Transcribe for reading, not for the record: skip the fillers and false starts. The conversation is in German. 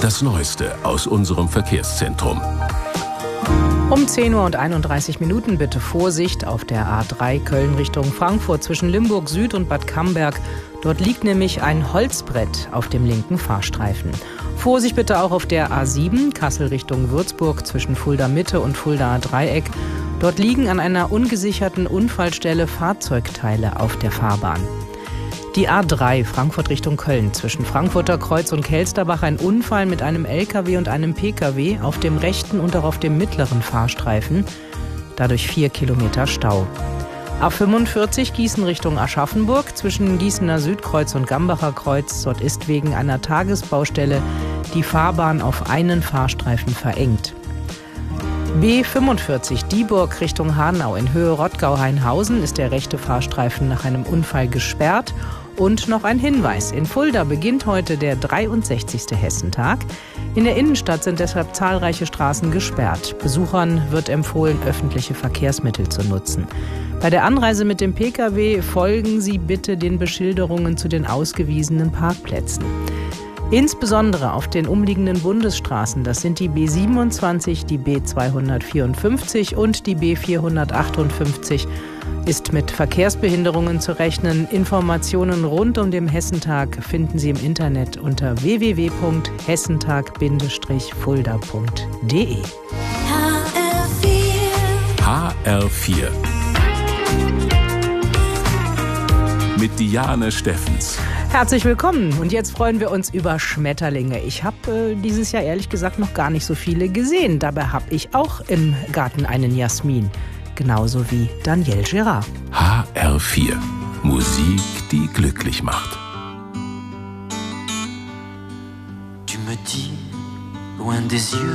Das Neueste aus unserem Verkehrszentrum. Um 10:31 Uhr bitte Vorsicht auf der A3 Köln Richtung Frankfurt zwischen Limburg Süd und Bad Camberg. Dort liegt nämlich ein Holzbrett auf dem linken Fahrstreifen. Vorsicht bitte auch auf der A7 Kassel Richtung Würzburg zwischen Fulda Mitte und Fuldaer Dreieck. Dort liegen an einer ungesicherten Unfallstelle Fahrzeugteile auf der Fahrbahn. Die A3 Frankfurt Richtung Köln zwischen Frankfurter Kreuz und Kelsterbach ein Unfall mit einem LKW und einem PKW auf dem rechten und auch auf dem mittleren Fahrstreifen. Dadurch 4 Kilometer Stau. A45 Gießen Richtung Aschaffenburg zwischen Gießener Südkreuz und Gambacher Kreuz. Dort ist wegen einer Tagesbaustelle die Fahrbahn auf einen Fahrstreifen verengt. B45 Dieburg Richtung Hanau in Höhe Rottgau-Hainhausen ist der rechte Fahrstreifen nach einem Unfall gesperrt. Und noch ein Hinweis: In Fulda beginnt heute der 63. Hessentag. In der Innenstadt sind deshalb zahlreiche Straßen gesperrt. Besuchern wird empfohlen, öffentliche Verkehrsmittel zu nutzen. Bei der Anreise mit dem Pkw folgen Sie bitte den Beschilderungen zu den ausgewiesenen Parkplätzen. Insbesondere auf den umliegenden Bundesstraßen, das sind die B27, die B254 und die B458, ist mit Verkehrsbehinderungen zu rechnen. Informationen rund um den Hessentag finden Sie im Internet unter www.hessentag-fulda.de. HR4 mit Diane Steffens. Herzlich willkommen und jetzt freuen wir uns über Schmetterlinge. Ich habe dieses Jahr ehrlich gesagt noch gar nicht so viele gesehen. Dabei habe ich auch im Garten einen Jasmin. Genauso wie Danielle Gérard. HR4. Musik, die glücklich macht. Tu me dis, loin des yeux.